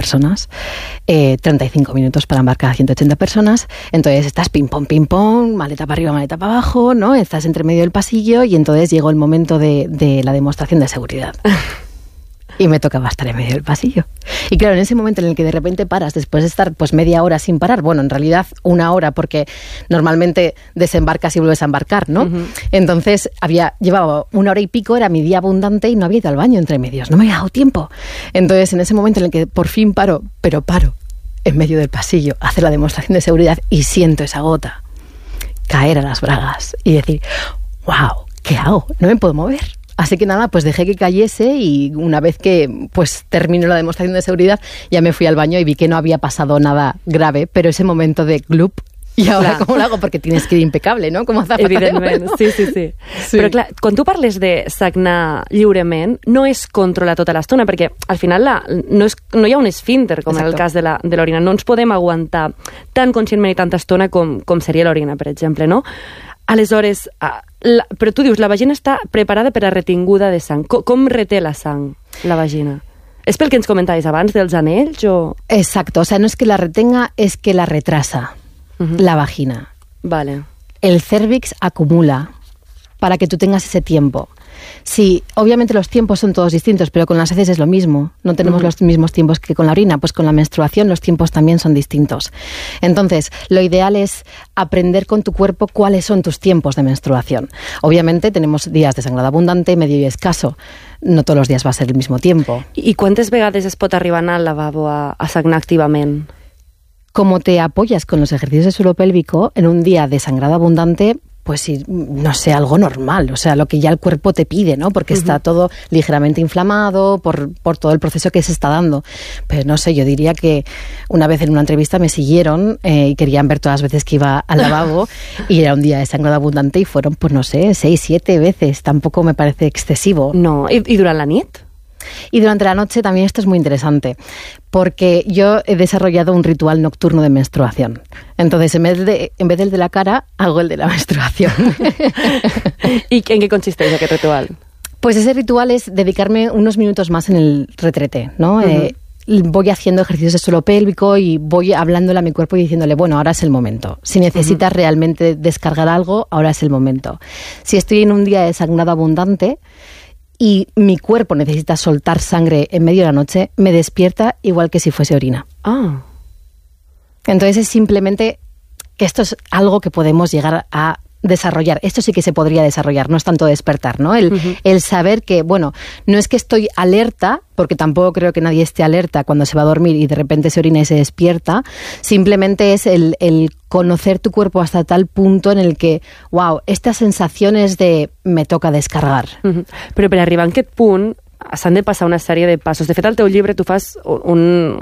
personas, 35 minutos para embarcar a 180 personas, entonces estás ping pong, maleta para arriba, maleta para abajo, ¿no? Estás entre medio del pasillo y entonces llegó el momento de la demostración de seguridad. Y me tocaba estar en medio del pasillo. Y claro, en ese momento en el que de repente paras, después de estar pues media hora sin parar, bueno, en realidad 1 hora, porque normalmente desembarcas y vuelves a embarcar, ¿no? Uh-huh. Entonces llevaba 1 hora y pico, era mi día abundante y no había ido al baño entre medios, no me había dado tiempo. Entonces, en ese momento en el que por fin paro en medio del pasillo, hacer la demostración de seguridad y siento esa gota caer a las bragas y decir, wow, ¿qué hago? No me puedo mover. Así que nada, pues dejé que cayese y una vez que pues terminó la demostración de seguridad ya me fui al baño y vi que no había pasado nada grave, pero ese momento de glup, i ara com ho hago? Perquè tienes que ir impecable, no? Com a zapata. Evidentment, sí. Però clar, quan tu parles de sagnar lliurement, no és controlar tota l'estona, perquè al final no hi ha un esfínter, com en el cas de l'orina. No ens podem aguantar tan conscientment i tanta estona com seria l'orina, per exemple, no? Aleshores, però tu dius, la vagina està preparada per a retinguda de sang. Com reté la sang, la vagina? ¿Es pel que ens comentaves abans dels anells o...? Exacto, o sea, no es que la retenga, es que la retrasa la vagina. Vale. El cérvix acumula para que tú tengas ese tiempo. Sí, obviamente los tiempos son todos distintos, pero con las heces es lo mismo. No tenemos los mismos tiempos que con la orina, pues con la menstruación los tiempos también son distintos. Entonces, lo ideal es aprender con tu cuerpo cuáles son tus tiempos de menstruación. Obviamente tenemos días de sangrado abundante, medio y escaso. No todos los días va a ser el mismo tiempo. I quantes vegades es pot arribar al lavabo a sagnar activament? Como te apoyas con los ejercicios de suelo pélvico, en un día de sangrado abundante, pues no sé, algo normal, o sea, lo que ya el cuerpo te pide, ¿no? Porque está todo ligeramente inflamado por todo el proceso que se está dando. Pero no sé, yo diría que una vez en una entrevista me siguieron y querían ver todas las veces que iba al lavabo y era un día de sangrado abundante y fueron, pues no sé, 6, 7 veces. Tampoco me parece excesivo. No, ¿y durante la nit? Y durante la noche también esto es muy interesante, porque yo he desarrollado un ritual nocturno de menstruación. Entonces, en vez del de la cara, hago el de la menstruación. ¿Y en qué consiste ese ritual? Pues ese ritual es dedicarme unos minutos más en el retrete, ¿no? Voy haciendo ejercicios de suelo pélvico y voy hablándole a mi cuerpo y diciéndole, bueno, ahora es el momento. Si necesitas realmente descargar algo, ahora es el momento. Si estoy en un día de sangrado abundante y mi cuerpo necesita soltar sangre en medio de la noche, me despierta igual que si fuese orina. Ah. Entonces es simplemente que esto es algo que podemos llegar a desarrollar. Esto sí que se podría desarrollar, no es tanto despertar, ¿no? El saber que, bueno, no es que estoy alerta, porque tampoco creo que nadie esté alerta cuando se va a dormir y de repente se orina y se despierta, simplemente es el conocer tu cuerpo hasta tal punto en el que, wow, estas sensaciones de me toca descargar. Però per arribar a aquest punt s'han de passar una sèrie de passos. De fet, al teu llibre tu fas un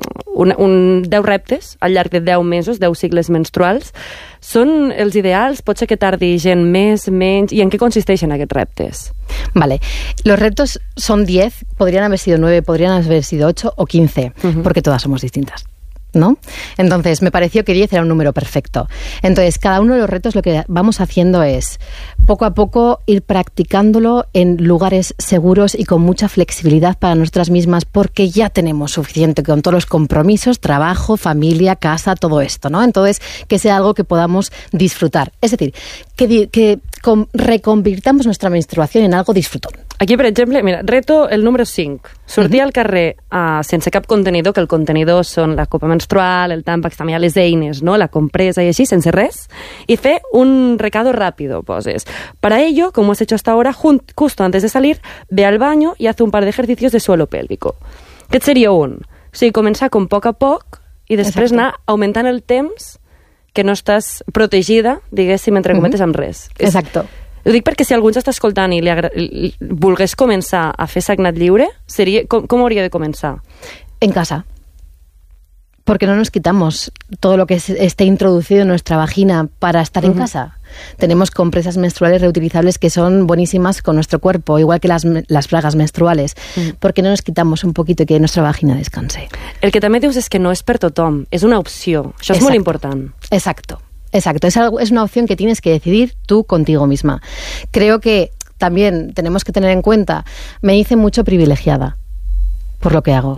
10 reptes al llarg de 10 mesos, 10 cicles menstruals. Són els ideals? Pot ser que tardi gent més, menys? I en què consisteixen aquests reptes? Vale, los retos son 10, podrían haber sido 9, podrían haber sido 8 o 15, porque todas somos distintas, ¿no? Entonces, me pareció que 10 era un número perfecto. Entonces, cada uno de los retos lo que vamos haciendo es, poco a poco, ir practicándolo en lugares seguros y con mucha flexibilidad para nosotras mismas, porque ya tenemos suficiente con todos los compromisos, trabajo, familia, casa, todo esto, ¿no? Entonces, que sea algo que podamos disfrutar. Es decir, que reconvirtamos nuestra menstruación en algo disfrutón. Aquí, per exemple, mira, reto el número 5. Sortir al carrer sense cap contenidor, que el contenidor són la copa menstrual, el tàmpax, també hi ha les eines, ¿no? La compresa y así, sense res, y fer un recado rápido, poses. Para ello, como has hecho hasta ahora, justo antes de salir, ve al baño y hace un par de ejercicios de suelo pélvico. Aquest seria un. O sigui, començar com poc a poc i després anar augmentant el temps que no estàs protegida, diguéssim, entre cometes, amb res. Exacto. Ho dic perquè si algú ens està escoltant i volgués començar a fer sagnat lliure, com hauria de començar? En casa. Porque no nos quitamos todo lo que esté introducido en nuestra vagina para estar en casa. Tenemos compresas menstruales reutilizables que son buenísimas con nuestro cuerpo, igual que las bragas menstruales. Porque no nos quitamos un poquito y que nuestra vagina descanse. El que també dius és que no és per tothom, és una opció. Això és molt important. Exacto. Es una opción que tienes que decidir tú contigo misma. Creo que también tenemos que tener en cuenta, me hice mucho privilegiada por lo que hago.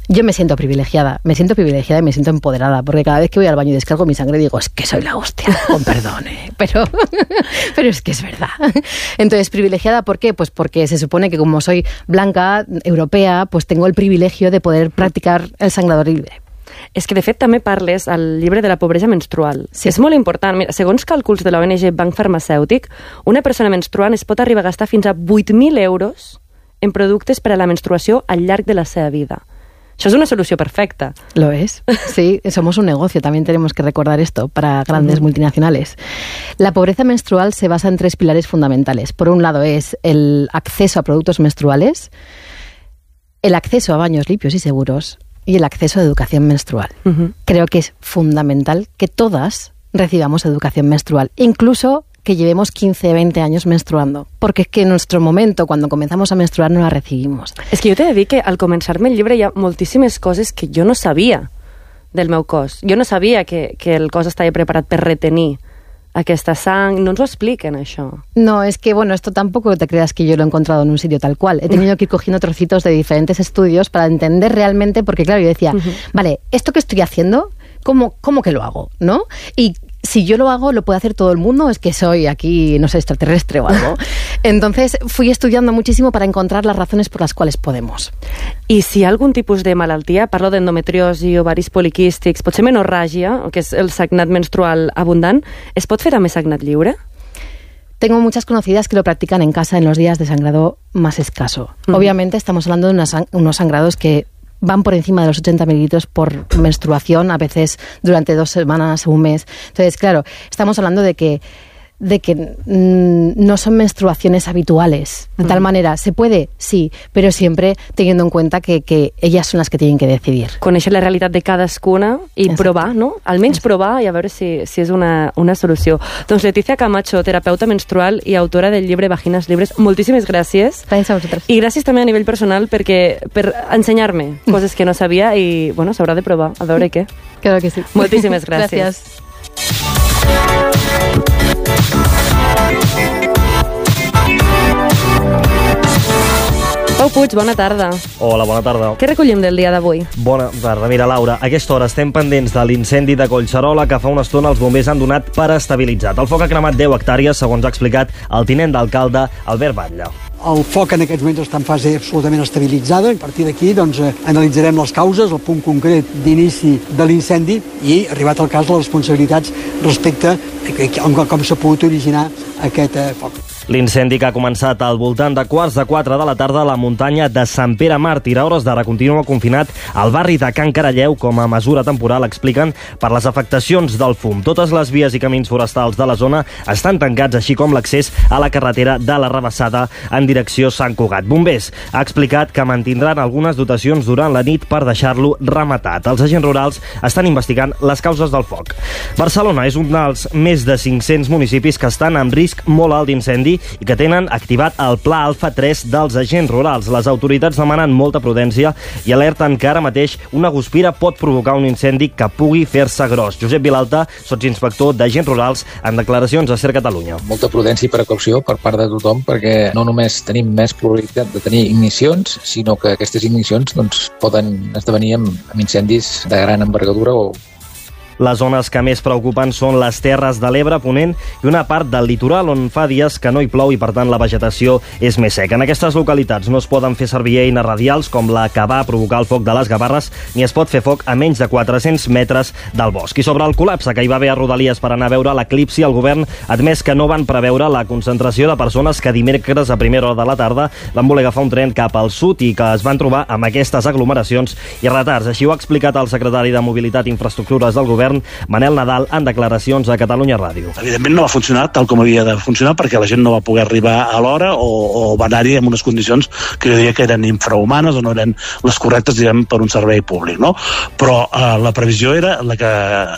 Yo me siento privilegiada y me siento empoderada, porque cada vez que voy al baño y descargo mi sangre digo, es que soy la hostia, con perdón, pero es que es verdad. Entonces, privilegiada, ¿por qué? Pues porque se supone que como soy blanca, europea, pues tengo el privilegio de poder practicar el sangrado libre. És que, de fet, també parles al llibre de la pobresa menstrual. Sí. És molt important. Mira, segons càlculs de l'ONG Banc Farmacèutic, una persona menstruant es pot arribar a gastar fins a 8.000 euros en productes per a la menstruació al llarg de la seva vida. Això és una solució perfecta. Lo es. Sí, somos un negocio. También tenemos que recordar esto para grandes multinacionales. La pobreza menstrual se basa en 3 pilares fundamentales. Por un lado es el acceso a productos menstruales, el acceso a baños limpios y seguros y el acceso a educación menstrual. Creo que es fundamental que todas recibamos educación menstrual, incluso que llevemos 15, 20 años menstruando, porque es que en nuestro momento, cuando comenzamos a menstruar, no la recibimos. És que jo t'he de dir que al començar-me el llibre hi ha moltíssimes coses que jo no sabia del meu cos. Jo no sabia que el cos estava preparat per retenir aquesta sang. No ens ho expliquen, això. No, es que, bueno, esto tampoco te creas que yo lo he encontrado en un sitio tal cual. He tenido que ir cogiendo trocitos de diferentes estudios para entender realmente, porque claro, yo decía, vale, esto que estoy haciendo, ¿cómo que lo hago? ¿No? Y si yo lo hago, ¿lo puede hacer todo el mundo? Es que soy aquí, no sé, extraterrestre o algo. Entonces fui estudiando muchísimo para encontrar las razones por las cuales podemos. I si hi ha algun tipus de malaltia, parlo d'endometriosi, ovaris poliquístics, potser menorràgia, que és el sagnat menstrual abundant, es pot fer també sagnat lliure? Tengo muchas conocidas que lo practican en casa en los días de sangrado más escaso. Obviamente estamos hablando de unos sangrados que van por encima de los 80 mililitros por menstruación, a veces durante 2 semanas o un mes. Entonces, claro, estamos hablando de que no son menstruaciones habituales. De tal manera, ¿se puede? Sí, pero siempre teniendo en cuenta que ellas son las que tienen que decidir. Conèixer la realitat de cadascuna i provar, no? Almenys provar i a veure si és una solució. Doncs Leticia Camacho, terapeuta menstrual i autora del llibre Vaginas Libres, moltíssimes gràcies. Gràcies a vosaltres. I gràcies també a nivell personal per ensenyar-me coses que no sabia i, bueno, s'haurà de provar, a veure què. Claro que sí. Moltíssimes gràcies. Gràcies. Pau Puig, bona tarda. Hola, bona tarda. Què recollim del dia d'avui? Bona tarda. Mira, Laura, a aquesta hora estem pendents de l'incendi de Collserola que fa una estona els bombers han donat per estabilitzat. El foc ha cremat 10 hectàrees, segons ha explicat el tinent d'alcalde Albert Batlle. El foc en aquests moments està en fase absolutament estabilitzada. A partir d'aquí analitzarem les causes, el punt concret d'inici de l'incendi i, arribat al cas, les responsabilitats respecte a com s'ha pogut originar aquest foc. L'incendi que ha començat al voltant de 3:45 de la tarda a la muntanya de Sant Pere Màrtir. A hores d'ara continua confinat al barri de Can Caralleu com a mesura temporal, expliquen, per les afectacions del fum. Totes les vies i camins forestals de la zona estan tancats, així com l'accés a la carretera de la Rabassada en direcció Sant Cugat. Bombers ha explicat que mantindran algunes dotacions durant la nit per deixar-lo rematat. Els agents rurals estan investigant les causes del foc. Barcelona és un dels més de 500 municipis que estan en risc molt alt d'incendi i que tenen activat el Pla Alfa 3 dels agents rurals. Les autoritats demanen molta prudència i alerten que ara mateix una guspira pot provocar un incendi que pugui fer-se gros. Josep Vilalta, sotsinspector d'agents rurals, en declaracions a Ser Catalunya. Molta prudència i precaució per part de tothom, perquè no només tenim més probabilitat de tenir ignicions, sinó que aquestes ignicions poden esdevenir amb incendis de gran envergadura o Les zones que més preocupen són les Terres de l'Ebre, Ponent i una part del litoral on fa dies que no hi plou i per tant la vegetació és més seca. En aquestes localitats no es poden fer servir eines radials com la que va provocar el foc de les Gavarres ni es pot fer foc a menys de 400 metres del bosc. I sobre el col·lapse que hi va haver a Rodalies per anar a veure l'eclipsi, el govern ha admès que no van preveure la concentració de persones que dimecres a primera hora de la tarda van voler agafar un tren cap al sud i que es van trobar amb aquestes aglomeracions i retards. Així ho ha explicat el secretari de Mobilitat i Infraestructures del govern, Manel Nadal, en declaracions a Catalunya Ràdio. Evidentment no va funcionar tal com havia de funcionar perquè la gent no va poder arribar a l'hora o va anar-hi en unes condicions que jo diria que eren infrahumanes o no eren les correctes, diguem, per un servei públic, no? Però la previsió era la que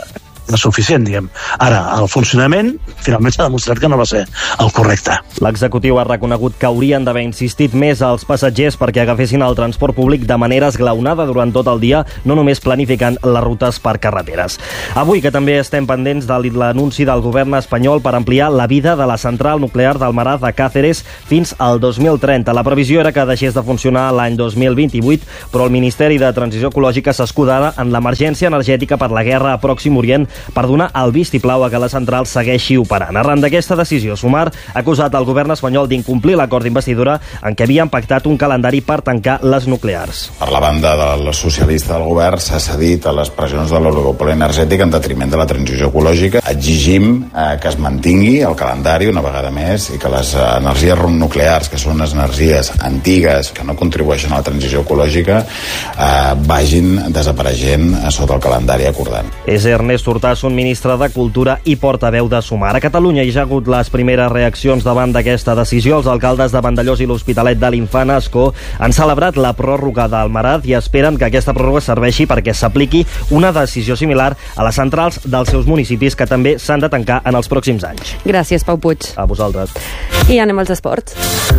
suficient, diguem. Ara, el funcionament finalment s'ha demostrat que no va ser el correcte. L'executiu ha reconegut que haurien d'haver insistit més als passatgers perquè agafessin el transport públic de manera esglaonada durant tot el dia, no només planificant les rutes per carreteres. Avui, que també estem pendents de l'anunci del govern espanyol per ampliar la vida de la central nuclear d'Almaraz a Cáceres fins al 2030. La previsió era que deixés de funcionar l'any 2028, però el Ministeri de Transició Ecològica s'escudava en l'emergència energètica per la guerra a Pròxim Orient per donar el vistiplau a que la central segueixi operant. Arran d'aquesta decisió, Sumar ha acusat el govern espanyol d'incomplir l'acord d'investidura en què havien pactat un calendari per tancar les nuclears. Per la banda del socialista del govern s'ha cedit a les pressions de l'oligopoli energètic en detriment de la transició ecològica. Exigim que es mantingui el calendari una vegada més i que les energies nuclears, que són les energies antigues que no contribueixen a la transició ecològica, vagin desapareixent sota el calendari acordat. És Ernest Urtasun, ministre de Cultura i portaveu de Sumar. A Catalunya hi ha hagut les primeres reaccions davant d'aquesta decisió. Els alcaldes de Vandellòs i l'Hospitalet de l'Infant Ascó han celebrat la pròrroga d'Almaraz i esperen que aquesta pròrroga serveixi perquè s'apliqui una decisió similar a les centrals dels seus municipis que també s'han de tancar en els pròxims anys. Gràcies, Pau Puig. A vosaltres. I anem als esports.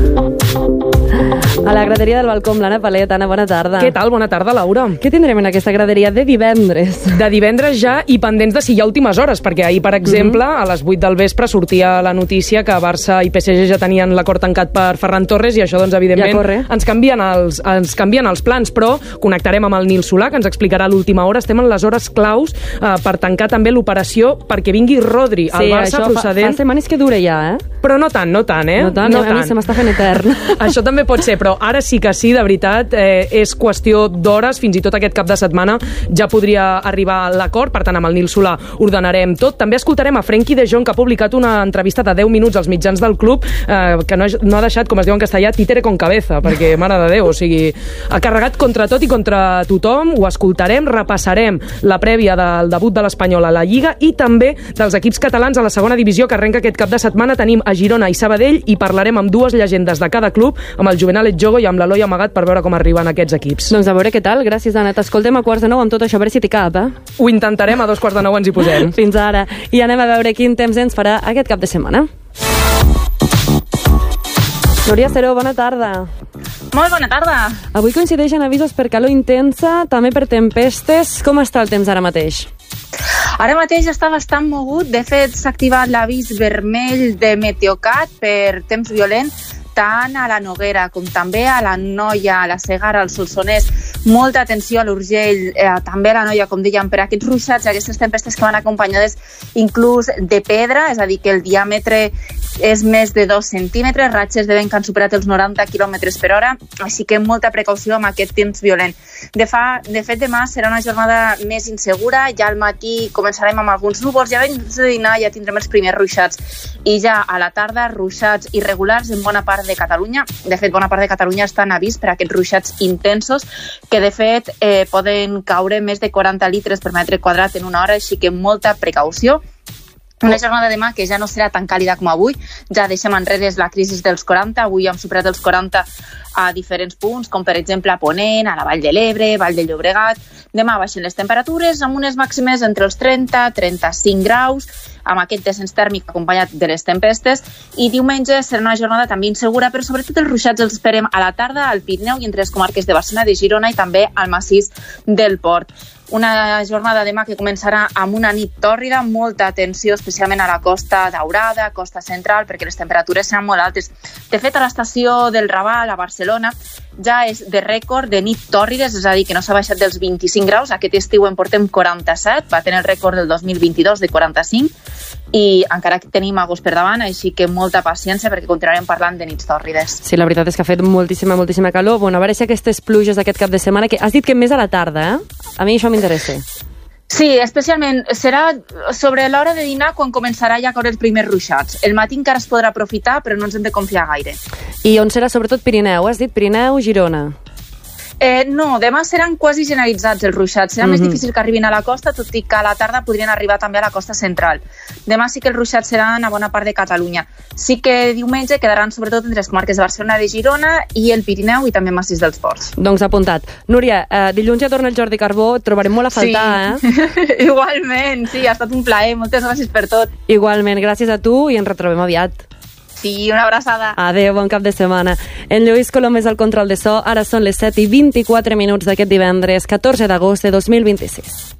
A la graderia del balcó amb l'Anna Palet. Anna, bona tarda. Què tal? Bona tarda, Laura. Què tindrem en aquesta graderia de divendres? De divendres ja, i pendents de si hi ha últimes hores, perquè ahir, per exemple, a les 8 del vespre sortia la notícia que Barça i PSG ja tenien l'acord tancat per Ferran Torres, i això, doncs, evidentment, ens canvien els plans, però connectarem amb el Nil Solà, que ens explicarà a l'última hora. Estem en les hores claus per tancar també l'operació perquè vingui Rodri al Barça procedent. Fa setmanes que dura ja, eh? Però no tant, eh? No tant. A mi se m'està fent etern. Això també pot ser, però ara sí que sí, de veritat, és qüestió d'hores, fins i tot aquest cap de setmana ja podria arribar l'acord. Per tant, amb el Nil Solà ordenarem tot. També escoltarem a Frenkie de Jong, que ha publicat una entrevista de 10 minuts als mitjans del club, que no ha deixat, com es diu en castellà, títere con cabeza, perquè, mare de Déu, o sigui, ha carregat contra tot i contra tothom. Ho escoltarem, repassarem la prèvia del debut de l'Espanyol a la Lliga i també dels equips catalans a la segona divisió que arrenca aquest cap de setmana. Tenim a Girona i Sabadell i parlarem amb dues llegendes de cada club, amb el Juvenal Etjogo i amb l'Eloi Amagat, per veure com arriben aquests equips. Doncs a veure què tal. Gràcies, Anna. T'escoltem a 8:45 amb tot això, a veure si t'hi cap, eh? Ho intentarem, a 8:45 ens hi posem. Fins ara. I anem a veure quin temps ens farà aquest cap de setmana. Núria Seró, bona tarda. Molt bona tarda. Avui coincideixen avisos per calor intensa, també per tempestes. Com està el temps ara mateix? Ara mateix està bastant mogut. De fet, s'ha activat l'avís vermell de Meteocat per temps violent, tant a la Noguera com també a la Noia, a la Segara, al Solsonès. Molta atenció a l'Urgell, també a la Noia, com dèiem, per aquests ruixats, aquestes tempestes que van acompanyades inclús de pedra, és a dir, que el diàmetre és més de 2 centímetres, ratxes de vent que han superat els 90 km per hora, així que molta precaució amb aquest temps violent. De fet, demà serà una jornada més insegura, ja al matí començarem amb alguns núvols, ja abans de dinar ja tindrem els primers ruixats, i ja a la tarda ruixats irregulars en bona part de Catalunya. De fet, bona part de Catalunya està en avís per aquests ruixats intensos, que de fet poden caure més de 40 litres per metre quadrat en una hora, així que molta precaució. Una jornada demà que ja no serà tan càlida com avui, ja deixem enrere la crisi dels 40, avui hem superat els 40 a diferents punts, com per exemple a Ponent, a la Vall de l'Ebre, Vall de Llobregat. Demà baixen les temperatures amb unes màximes entre els 30-35 graus, amb aquest descens tèrmic acompanyat de les tempestes, i diumenge serà una jornada també insegura, però sobretot els ruixats els esperem a la tarda al Pirineu i entre les comarques de Barcelona, de Girona i també al massís del Port. Una jornada demà que començarà amb una nit tòrrida, molta atenció especialment a la Costa Daurada, Costa Central, perquè les temperatures seran molt altes. De fet, a l'estació del Raval, a Barcelona, ja és de rècord de nit tòrrides, és a dir, que no s'ha baixat dels 25 graus. Aquest estiu en portem 47, va tenir el rècord del 2022 de 45, i encara que tenim agost per davant, així que molta paciència perquè continuarem parlant de nits tòrrides. Sí, la veritat és que ha fet moltíssima calor. Bueno, a veure si aquestes pluges d'aquest cap de setmana, que has dit que més a la tarda, eh? A mi això m'interessa. Sí, especialment serà sobre l'hora de dinar quan començarà ja a caure els primers ruixats. El matí encara es podrà aprofitar, però no ens hem de confiar gaire. I on serà sobretot Pirineu? Has dit Pirineu, Girona? No, demà seran quasi generalitzats els ruixats. Serà més difícil que arribin a la costa, tot i que a la tarda podrien arribar també a la costa central. Demà sí que els ruixats seran a bona part de Catalunya. Sí que diumenge quedaran sobretot entre les comarques de Barcelona, de Girona i el Pirineu i també massís dels Ports. Doncs apuntat. Núria, dilluns ja torna el Jordi Carbó, et trobarem molt a faltar, sí. Igualment, sí, ha estat un plaer. Moltes gràcies per tot. Igualment, gràcies a tu i ens retrobem aviat. Sí, una abraçada. Adéu, bon cap de setmana. En Lluís Colom és al control de so. Ara són les 7:24 d'aquest divendres, 14 d'agost de 2026.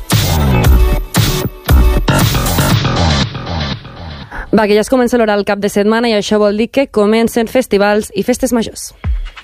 Va, que ja es comença l'hora al cap de setmana i això vol dir que comencen festivals i festes majors.